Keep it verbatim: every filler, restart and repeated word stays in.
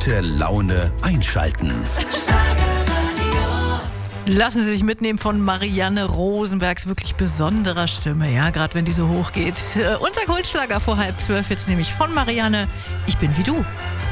gute Laune einschalten. Lassen Sie sich mitnehmen von Marianne Rosenbergs wirklich besonderer Stimme, ja, gerade wenn die so hoch geht. Äh, unser Kultschlager vor halb zwölf jetzt nämlich von Marianne, Ich bin wie du.